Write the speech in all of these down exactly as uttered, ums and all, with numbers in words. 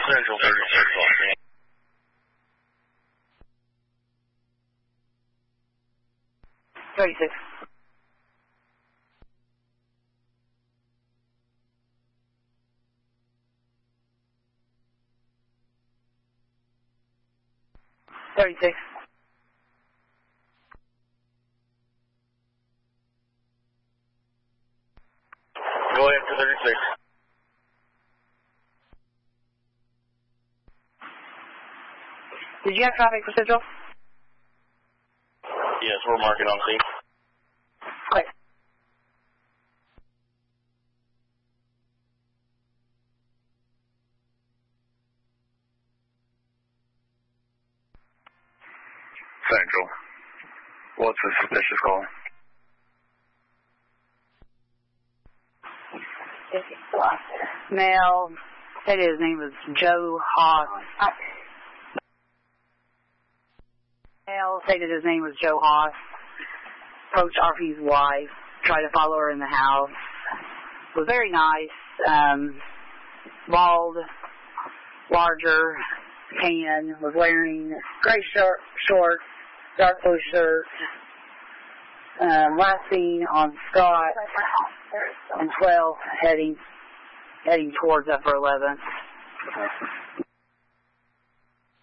Central thirty-six, Los Angeles. thirty-six. thirty-six. Go ahead for thirty-six. Did you have traffic for Central? Yes, we're marking on scene. Okay. Central. What's the suspicious call? Male said his name was Joe Haas. Male stated his name was Joe Haas. Approached R P's wife, tried to follow her in the house. Was very nice. Um, bald, larger, tan. Was wearing gray short, shorts, dark blue shirt. Um, last seen on Scott and twelve, heading heading towards Upper eleventh.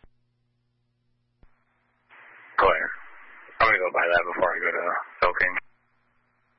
Go ahead. I'm gonna go by that before I go to Phil King.